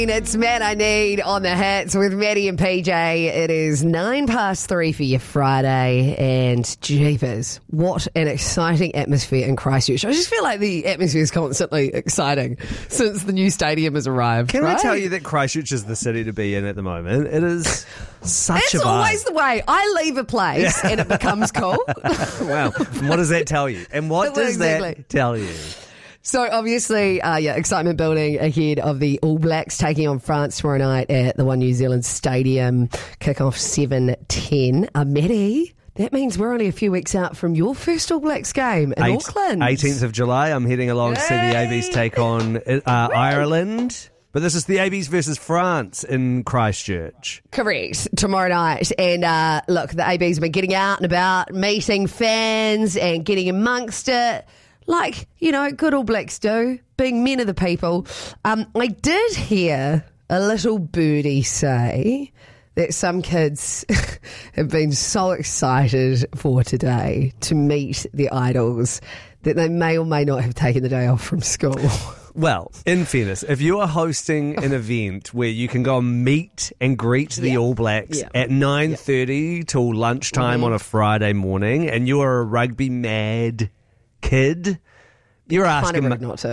It's Man I Need on the Hits with Maddie and PJ. It is 3:09 for your Friday, and jeepers, what an exciting atmosphere in Christchurch. I just feel like the atmosphere is constantly exciting since the new stadium has arrived. Can I tell you that Christchurch is the city to be in at the moment? It is such a vibe. It's always the way. I leave a place and it becomes cool. Wow. And what does that tell you? And what does that tell you? So obviously, excitement building ahead of the All Blacks taking on France tomorrow night at the One New Zealand Stadium. Kick-off 7:10. Maddie, that means we're only a few weeks out from your first All Blacks game in Auckland. 18th of July. I'm heading along to see the ABs take on Ireland. But this is the ABs versus France in Christchurch. Correct. Tomorrow night. And look, the ABs have been getting out and about, meeting fans and getting amongst it. Like, you know, good All Blacks do, being men of the people. I did hear a little birdie say that some kids have been so excited for today to meet the idols that they may or may not have taken the day off from school. Well, in fairness, if you are hosting an event where you can go and meet and greet the All Blacks at 9:30 till lunchtime on a Friday morning, and you are a rugby mad kid, you're asking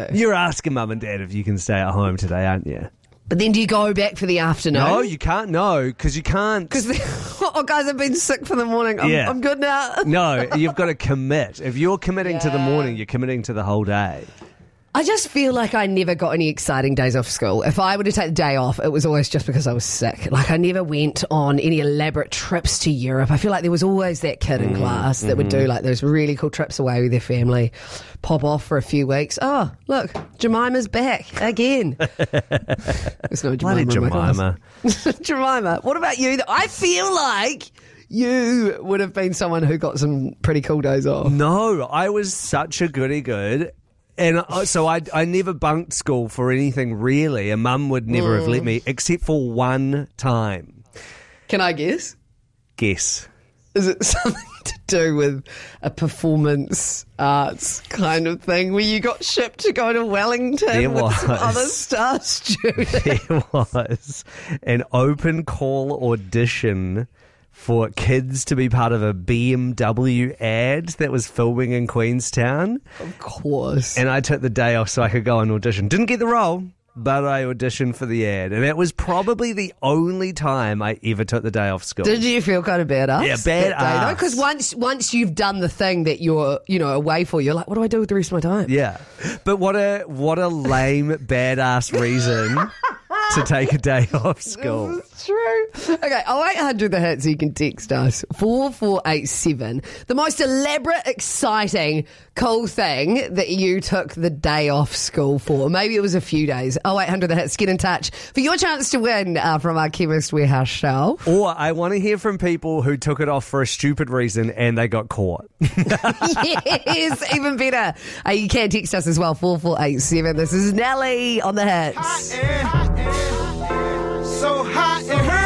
mum and dad if you can stay at home today, aren't you? But then do you go back for the afternoon? No, you can't. No, because you can't. Because guys, I've been sick for the morning. I'm good now. No, you've got to commit. If you're committing to the morning, you're committing to the whole day. I just feel like I never got any exciting days off school. If I were to take the day off, it was always just because I was sick. Like, I never went on any elaborate trips to Europe. I feel like there was always that kid in class that would do like those really cool trips away with their family, pop off for a few weeks. Oh, look, Jemima's back again. There's no Jemima. Bloody Jemima. Jemima. What about you? I feel like you would have been someone who got some pretty cool days off. No, I was such a goody good. And so I never bunked school for anything really, and Mum would never have let me, except for one time. Can I guess? Guess. Is it something to do with a performance arts kind of thing where you got shipped to go to Wellington with some other star students? There was an open call audition for kids to be part of a BMW ad that was filming in Queenstown. Of course. And I took the day off so I could go and audition. Didn't get the role, but I auditioned for the ad. And that was probably the only time I ever took the day off school. Did you feel kind of badass? Yeah, badass. Because once you've done the thing that you're, away for, you're like, what do I do with the rest of my time? Yeah. But what a lame, badass reason to take a day off school. This is true. Okay, 0800 the hit, so you can text us 4487. The most elaborate, exciting, cool thing that you took the day off school for. Maybe it was a few days. 0800 the hits. Get in touch for your chance to win from our Chemist Warehouse shelf. Or I want to hear from people who took it off for a stupid reason and they got caught. Yes, even better. You can text us as well, 4487. This is Nelly on the hits. So hot and